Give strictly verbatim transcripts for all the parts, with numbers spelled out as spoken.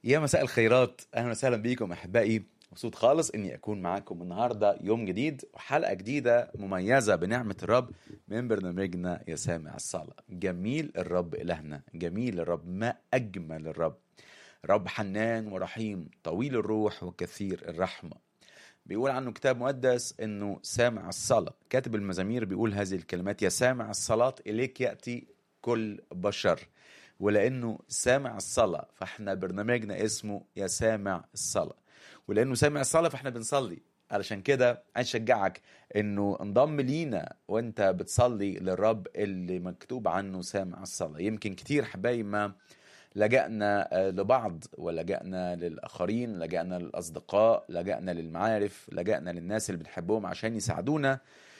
يا مساء الخيرات، اهلا وسهلا بيكم احبائي. مبسوط خالص اني اكون معاكم النهارده، يوم جديد وحلقه جديده مميزه بنعمه الرب من برنامجنا يا سامع الصلاه. جميل الرب الهنا، جميل الرب، ما اجمل الرب. رب حنان ورحيم، طويل الروح وكثير الرحمه. بيقول عنه كتاب مقدس انه سامع الصلاه. كاتب المزامير بيقول هذه الكلمات: يا سامع الصلاه اليك ياتي كل بشر. ولانه سامع الصلاه فاحنا برنامجنا اسمه يا سامع الصلاه، ولانه سامع الصلاه فاحنا بنصلي. علشان كده عايز اشجعك انه انضم لينا وانت بتصلي للرب اللي مكتوب عنه سامع الصلاه. يمكن كتير حبايب ما لجأنا لبعض ولجأنا للآخرين، لجأنا للأصدقاء، لجأنا للمعارف، لجأنا للناس اللي بنحبهم عشان يساعدونا.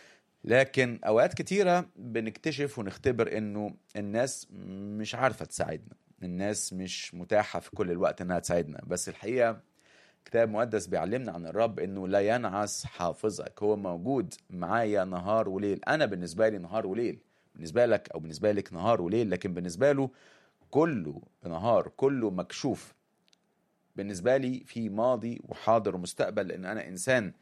لكن أوقات كتيرة بنكتشف ونختبر إنه الناس مش عارفة تساعدنا، الناس مش متاحة في كل الوقت إنها تساعدنا. بس الحقيقة كتاب مقدس بيعلمنا عن الرب إنه لا ينعس حافظك، هو موجود معايا نهار وليل. أنا بالنسبة لي نهار وليل، بالنسبة لك أو بالنسبة لك نهار وليل، لكن بالنسبة له كله نهار، كله مكشوف. بالنسبة لي في ماضي وحاضر ومستقبل، لأن أنا إنسان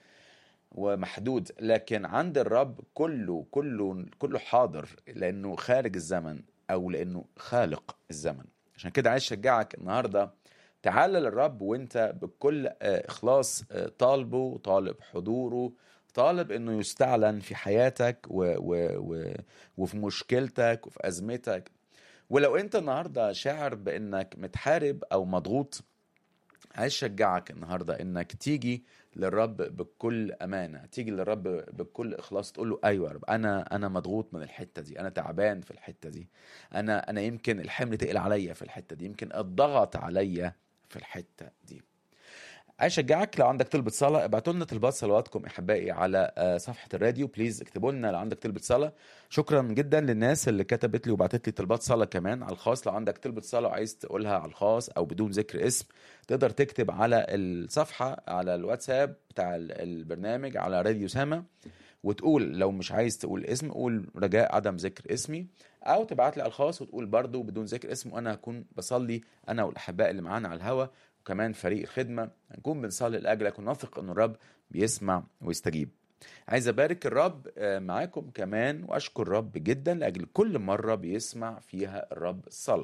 ومحدود. لكن عند الرب كله كله كله حاضر، لأنه خارج الزمن أو لأنه خالق الزمن. عشان كده عايز أشجعك النهاردة، تعال للرب وانت بكل إخلاص طالبه، طالب حضوره، طالب انه يستعلن في حياتك و و و وفي مشكلتك وفي أزمتك. ولو انت النهاردة شاعر بانك متحارب او مضغوط، عايز اشجعك النهاردة انك تيجي للرب بكل امانة، تيجي للرب بكل اخلاص، تقول له ايوه يا رب، انا انا مضغوط من الحتة دي، انا تعبان في الحتة دي، انا انا يمكن الحمل تقل عليا في الحتة دي، يمكن الضغط عليا في الحتة دي. عايز اشجعك لو عندك طلبة صلاة ابعتوا لنا طلبات صلواتكم احبائي على صفحة الراديو. بليز اكتبوا لنا لو عندك طلبة صلاة. شكرا جدا للناس اللي كتبت لي وبعتت لي طلبات صلاة كمان على الخاص. لو عندك طلبة صلاة وعايز تقولها على الخاص او بدون ذكر اسم، تقدر تكتب على الصفحة على الواتساب بتاع البرنامج على راديو سما، وتقول لو مش عايز تقول اسم قول رجاء عدم ذكر اسمي، او تبعت لي على الخاص وتقول برضو بدون ذكر اسم، وانا هكون بصلي انا والاحباء اللي معانا على الهوا وكمان فريق الخدمة هنكون بنصلي لاجلك ونثق ان الرب بيسمع ويستجيب. عايز ابارك الرب معاكم كمان واشكر الرب جدا لاجل كل مرة بيسمع فيها الرب الصلاة.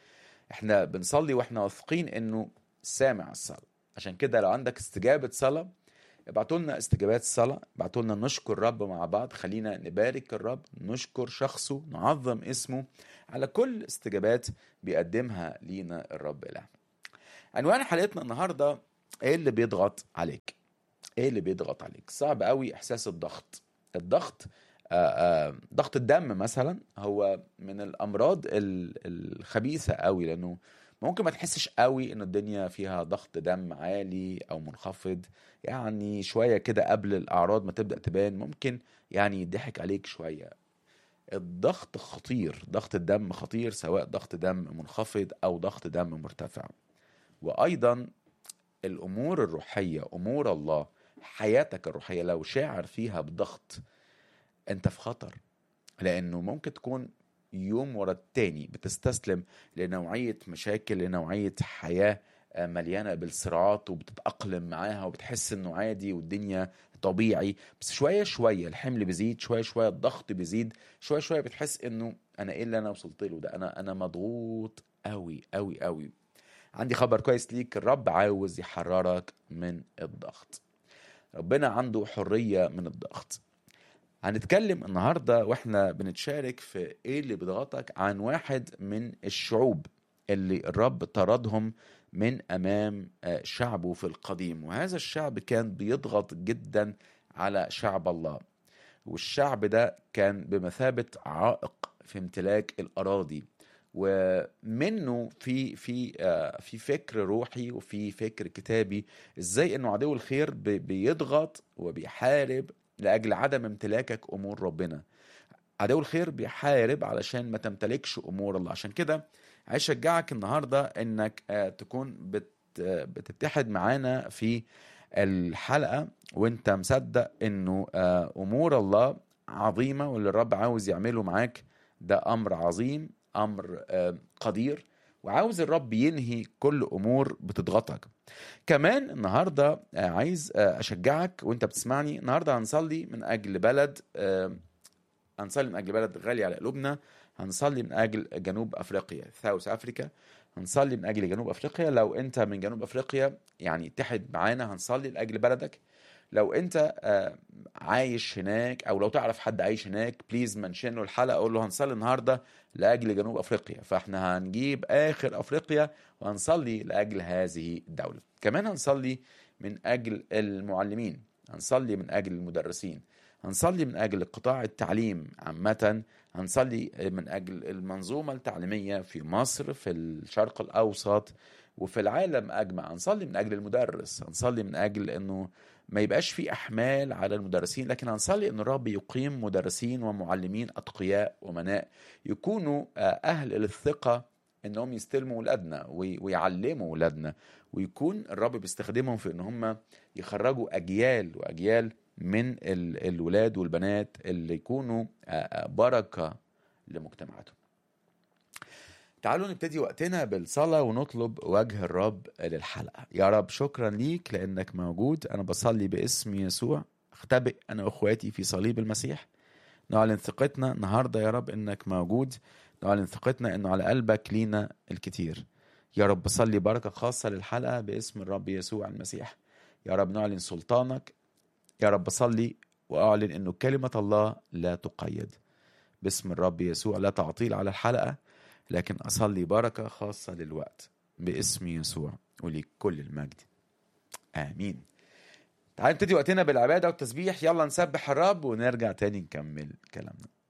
احنا بنصلي واحنا واثقين انه سامع الصلاة. عشان كده لو عندك استجابة صلاة ابعتوا لنا استجابات الصلاة، ابعتوا لنا نشكر الرب مع بعض، خلينا نبارك الرب، نشكر شخصه، نعظم اسمه على كل استجابات بيقدمها لينا الرب إلهنا. عنوان حلقتنا النهاردة: ايه اللي بيضغط عليك؟ ايه اللي بيضغط عليك؟ صعب قوي احساس الضغط. الضغط آآ آآ ضغط الدم مثلا هو من الامراض الخبيثة قوي، لانه ممكن ما تحسش قوي ان الدنيا فيها ضغط دم عالي او منخفض، يعني شوية كده قبل الاعراض ما تبدأ تبان ممكن يعني يضحك عليك شوية. الضغط خطير، ضغط الدم خطير، سواء ضغط دم منخفض او ضغط دم مرتفع. وايضا الامور الروحية، امور الله، حياتك الروحية لو شاعر فيها بضغط انت في خطر، لانه ممكن تكون يوم ورا التاني بتستسلم لنوعية مشاكل، لنوعية حياة مليانة بالصراعات، وبتتأقلم معاها وبتحس انه عادي والدنيا طبيعي. بس شوية شوية الحمل بيزيد، شوية شوية الضغط بيزيد، شوية شوية بتحس انه انا ايه اللي انا وصلت له ده، انا انا مضغوط قوي قوي قوي. عندي خبر كويس ليك، الرب عاوز يحررك من الضغط. ربنا عنده حرية من الضغط. هنتكلم النهاردة واحنا بنتشارك في ايه اللي بيضغطك عن واحد من الشعوب اللي الرب طردهم من امام شعبه في القديم. وهذا الشعب كان بيضغط جدا على شعب الله، والشعب ده كان بمثابة عائق في امتلاك الأراضي. ومنه في في في فكر روحي وفي فكر كتابي ازاي انه عدو الخير بيضغط وبيحارب لاجل عدم امتلاكك امور ربنا. عدو الخير بيحارب علشان ما تمتلكش امور الله. عشان كده عايز اشجعك النهارده انك تكون بت بتتحد معانا في الحلقة وانت مصدق انه امور الله عظيمة، واللي الرب عاوز يعمله معاك ده امر عظيم، امر قدير، وعاوز الرب ينهي كل أمور بتضغطك. كمان النهاردة آه، عايز آه، أشجعك وانت بتسمعني. النهاردة هنصلي من أجل بلد، آه، هنصلي من أجل بلد غالي على قلوبنا. هنصلي من أجل جنوب أفريقيا، ساوث أفريكا. هنصلي من أجل جنوب أفريقيا. لو أنت من جنوب أفريقيا يعني اتحد معانا، هنصلي لأجل بلدك. لو أنت آه، عايش هناك، أو لو تعرف حد عايش هناك، بليز منشن له الحلقة، قول له هنصلي النهاردة لأجل جنوب أفريقيا. فإحنا هنجيب آخر أفريقيا وهنصلي لأجل هذه الدولة. كمان هنصلي من أجل المعلمين، هنصلي من أجل المدرسين، هنصلي من أجل قطاع التعليم عامة، هنصلي من أجل المنظومة التعليمية في مصر، في الشرق الأوسط، وفي العالم أجمع. هنصلي من أجل المدرس، هنصلي من أجل أنه ما يبقاش في أحمال على المدرسين، لكن هنصلي أن الرب يقيم مدرسين ومعلمين أتقياء ومناء، يكونوا آه، أهل للثقة أنهم يستلموا ولادنا وي- ويعلموا ولادنا، ويكون الرب بيستخدمهم في أن هم يخرجوا أجيال وأجيال من ال- الولاد والبنات اللي يكونوا آه، آه، بركة لمجتمعاتهم. تعالوا نبتدي وقتنا بالصلاة ونطلب وجه الرب للحلقة. يا رب شكرا ليك لأنك موجود. أنا بصلي باسم يسوع، اختبئ أنا وأخواتي في صليب المسيح. نعلن ثقتنا النهاردة يا رب أنك موجود، نعلن ثقتنا أنه على قلبك لينا الكتير. يا رب بصلي بركة خاصة للحلقة باسم الرب يسوع المسيح. يا رب نعلن سلطانك. يا رب بصلي وأعلن أنه كلمة الله لا تقيد باسم الرب يسوع. لا تعطيل على الحلقة، لكن أصلي بركة خاصة للوقت باسم يسوع، وليك كل المجد. آمين. تعالوا نبتدي وقتنا بالعبادة والتسبيح. يلا نسبح الرب ونرجع تاني نكمل كلامنا.